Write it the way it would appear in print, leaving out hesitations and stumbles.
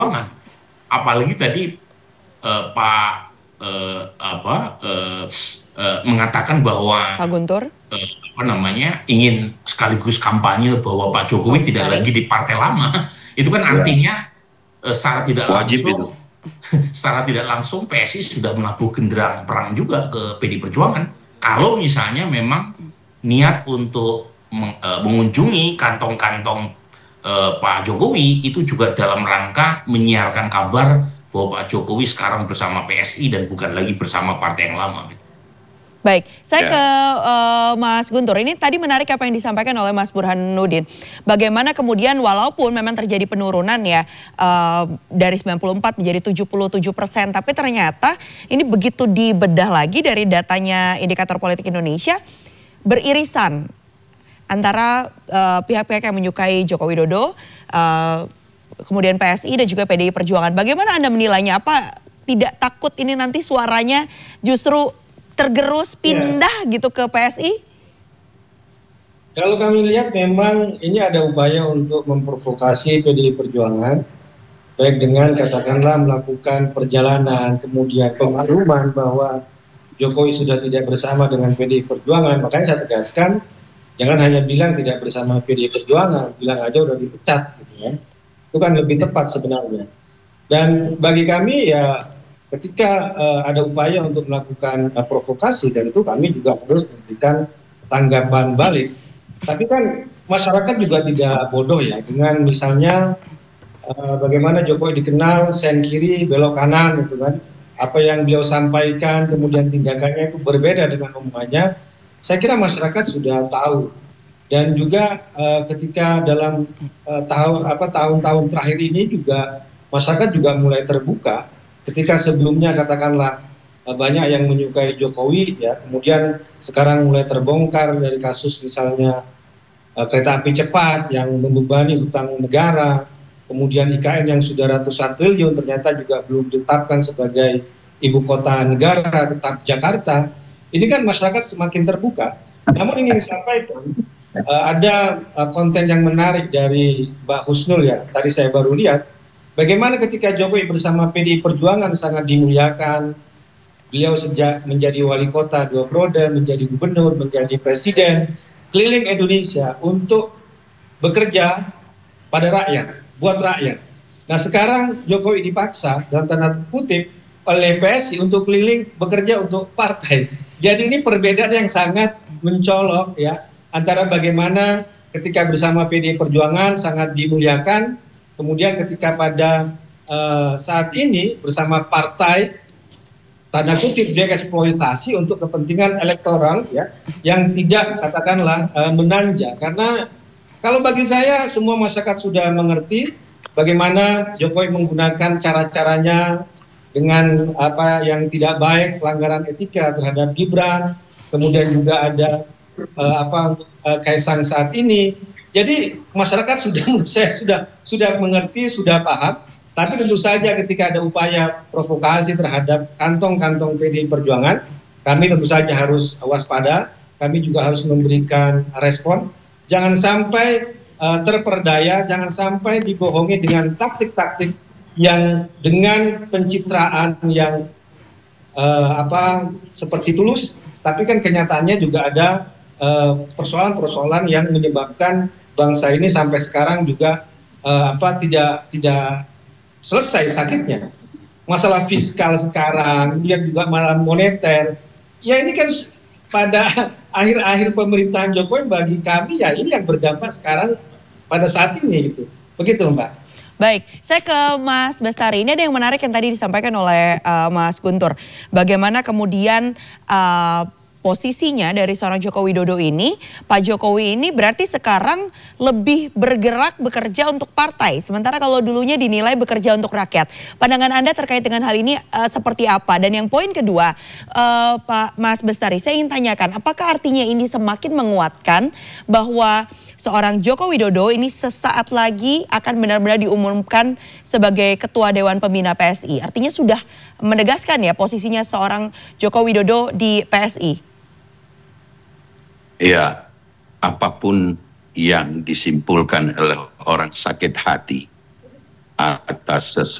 Perjuangan. Apalagi tadi Pak mengatakan bahwa Pak Guntur, apa namanya ingin sekaligus kampanye bahwa Pak Pak Jokowi tidak Bestari. lagi di partai lama. Itu kan Ya, artinya secara tidak wajib itu. langsung PSI sudah menabuh genderang perang juga ke PD Perjuangan. Kalau misalnya memang niat untuk mengunjungi kantong-kantong Pak Jokowi itu juga dalam rangka menyiarkan kabar bahwa Pak Jokowi sekarang bersama PSI dan bukan lagi bersama partai yang lama. Baik, saya ke Ya, Mas Guntur. Ini tadi menarik apa yang disampaikan oleh Mas Burhanuddin. Bagaimana kemudian walaupun memang terjadi penurunan ya dari 94 menjadi 77%, tapi ternyata ini begitu dibedah lagi dari datanya Indikator Politik Indonesia beririsan antara pihak-pihak yang menyukai Joko Widodo, kemudian PSI dan juga PDI Perjuangan. Bagaimana Anda menilainya? Apa tidak takut ini nanti suaranya justru tergerus Ya, pindah gitu ke PSI? kalau kami lihat memang ini ada upaya untuk memprovokasi PDI Perjuangan, baik dengan katakanlah melakukan perjalanan, kemudian pemakluman bahwa Jokowi sudah tidak bersama dengan PDI Perjuangan. Makanya saya tegaskan, jangan hanya bilang tidak bersama PDI Perjuangan, bilang aja udah dipecat, gitu ya. Itu kan lebih tepat sebenarnya. Dan bagi kami ya, ketika ada upaya untuk melakukan provokasi, tentu kami juga harus memberikan tanggapan balik. Tapi kan masyarakat juga tidak bodoh ya, dengan misalnya bagaimana Jokowi dikenal sen kiri belok kanan gitu kan. Apa yang beliau sampaikan kemudian tindakannya itu berbeda dengan omongannya. Saya kira masyarakat sudah tahu. Dan juga ketika dalam tahun-tahun terakhir ini juga masyarakat juga mulai terbuka. Ketika sebelumnya katakanlah banyak yang menyukai Jokowi ya, kemudian sekarang mulai terbongkar dari kasus misalnya kereta api cepat yang membebani hutang negara, kemudian IKN yang sudah ratusan triliun ternyata juga belum ditetapkan sebagai ibu kota negara, tetap Jakarta. Ini kan masyarakat semakin terbuka. Namun ingin disampaikan, ada konten yang menarik dari Mbak Husnul ya, tadi saya baru lihat, bagaimana ketika Jokowi bersama PDI Perjuangan sangat dimuliakan, beliau sejak menjadi wali kota 2 periode, menjadi gubernur, menjadi presiden, keliling Indonesia untuk bekerja pada rakyat, buat rakyat. Nah sekarang Jokowi dipaksa dalam tanda kutip oleh PSI untuk keliling bekerja untuk partai. Jadi ini perbedaan yang sangat mencolok ya antara bagaimana ketika bersama PDI Perjuangan sangat dimuliakan, kemudian ketika pada saat ini bersama partai tanda kutip dieksploitasi untuk kepentingan elektoral ya yang tidak katakanlah menanjak. Karena kalau bagi saya semua masyarakat sudah mengerti bagaimana Jokowi menggunakan cara-caranya dengan apa yang tidak baik, pelanggaran etika terhadap Gibran, kemudian juga ada Kaisang saat ini. Jadi masyarakat sudah menurut saya sudah mengerti, sudah paham. Tapi tentu saja ketika ada upaya provokasi terhadap kantong-kantong PDI Perjuangan, kami tentu saja harus waspada, kami juga harus memberikan respon. Jangan sampai terperdaya, jangan sampai dibohongi dengan taktik-taktik yang dengan pencitraan yang seperti tulus, tapi kan kenyataannya juga ada persoalan-persoalan yang menyebabkan bangsa ini sampai sekarang juga tidak selesai sakitnya. Masalah fiskal sekarang, kemudian juga masalah moneter. Ya ini kan pada akhir-akhir pemerintahan Jokowi bagi kami ya ini yang berdampak sekarang pada saat ini gitu. Begitu Mbak. Baik, saya ke Mas Bestari. Ini ada yang menarik yang tadi disampaikan oleh Mas Guntur. Bagaimana kemudian posisinya dari seorang Joko Widodo ini, Pak Jokowi ini berarti sekarang lebih bergerak bekerja untuk partai. Sementara kalau dulunya dinilai bekerja untuk rakyat. Pandangan Anda terkait dengan hal ini seperti apa? Dan yang poin kedua, Pak Mas Bestari, saya ingin tanyakan, apakah artinya ini semakin menguatkan bahwa seorang Joko Widodo ini sesaat lagi akan benar-benar diumumkan sebagai Ketua Dewan Pembina PSI? Artinya sudah menegaskan ya posisinya seorang Joko Widodo di PSI? ya, apapun yang disimpulkan oleh orang sakit hati, atas